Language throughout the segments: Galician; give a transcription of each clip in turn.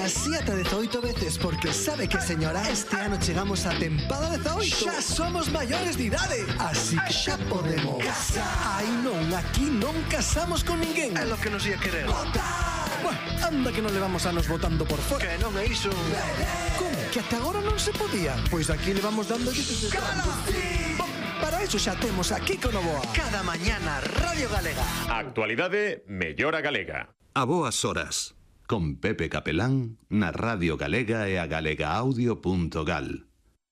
7 18 veces porque sabe que señora, este ano chegamos a tempada 18. Xa somos maiores de idade, así que xa podemos casar. Ai non, aquí non casamos con ninguén. É lo que nos ia querer. Bueno, anda que non levamos anos votando por fora. Que non é iso. Como? Que até agora non se podía? Pois aquí le vamos dando... Para iso xa temos a Kiko Novoa. Cada mañana Radio Galega. Actualidade mellora galega. A boas horas, con Pepe Capelán na Radio Galega e a galegaaudio.gal.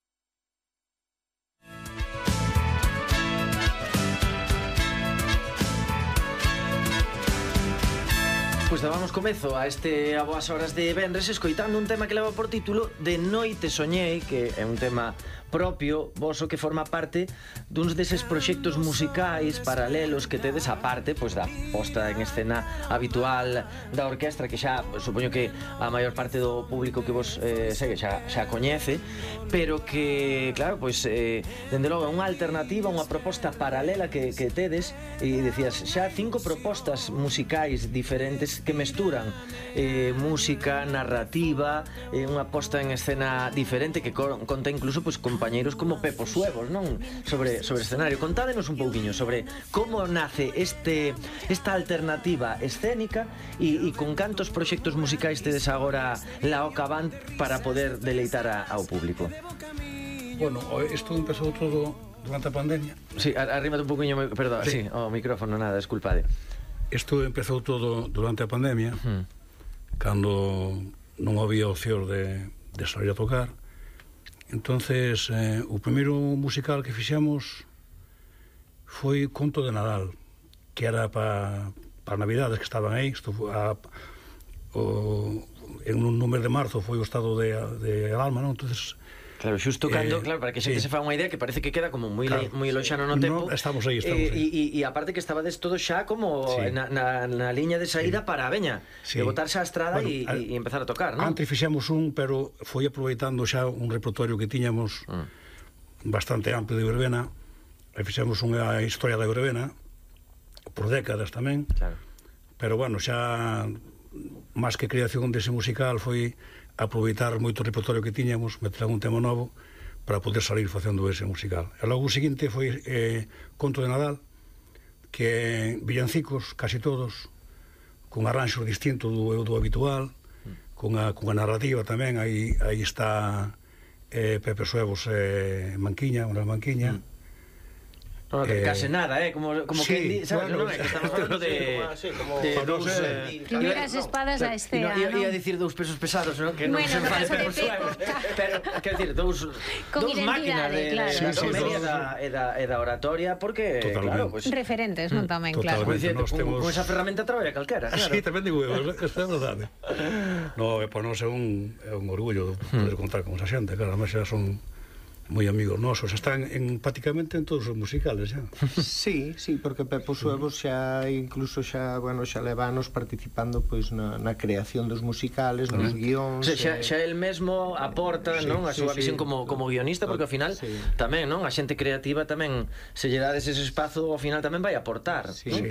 Pois dábamos comezo a este a boas horas de venres escoitando un tema que leva por título De noite soñei, que é un tema propio voso que forma parte duns deses proxectos musicais paralelos que tedes a parte pois da posta en escena habitual da orquestra, que xa supoño que a maior parte do público que vos segue xa coñece, pero que claro, pois dende logo é unha alternativa, unha proposta paralela que tedes, e decías xa 5 propostas musicais diferentes que mesturan música, narrativa, unha posta en escena diferente que conta incluso pois compañeiros como Pepo Suevos, non? Sobre escenario. Contádenos un pouquiño sobre como nace esta alternativa escénica e con cantos proxectos musicais tedes agora la Ocabant para poder deleitar ao público. Bueno, isto empezou todo durante a pandemia. Sí, arrímate un pouquiño, perdón, sí, o micrófono, nada, desculpade. Isto empezou todo durante a pandemia, cando non había opción de salir a tocar. Entonces, o primeiro musical que fixemos foi Conto de Nadal, que era para Navidades que estaban aí. En un número de marzo foi o estado de alarma, non? Entonces, claro, xusto cando, claro, para que xente se fa unha idea que parece que queda como moi loxano no tempo. Estamos aí. E aparte que estabades todos xa como na liña de saída para a veña, de botarse á estrada e empezar a tocar, non? Antes fixemos pero foi aproveitando xa un repertorio que tiñamos bastante amplio de verbena, e fixemos unha historia da verbena por décadas tamén. Claro. Pero bueno, xa máis que creación dese musical foi aproveitar moito o repertorio que tiñamos, meter algún tema novo para poder salir facendo ese musical. E logo o seguinte foi Conto de Nadal, que é villancicos, casi todos, con arranxos distintos do habitual, con a narrativa tamén. Aí está Pepe Suevos Manquiña, unha Manquiña. No, case nada, como sí, que sabes, bueno, non é que estamos falando de dous primeiras espadas a estea, non? Ia dicir dous pesos pesados, non? Que non se fale Pepo Suevos, pero quer dicir, dous máquinas da comedia e da oratoria, porque claro, pois referentes, non tamén, claro. Con esa ferramenta traballa calquera, claro. Sí, tamén digo, esa é verdade. No, para nós é un orgullo poder contar con esa xente, claro, además xa son moi amigos nosos, están prácticamente en todos os musicales xa. Sí, porque Pepo Suevos xa incluso xa leva anos participando pois na creación dos musicales, nos guións. Xa el mesmo aporta, non, a súa visión como guionista, porque ao final tamén, non, a xente creativa tamén se lle dades ese espazo, ao final tamén vai aportar.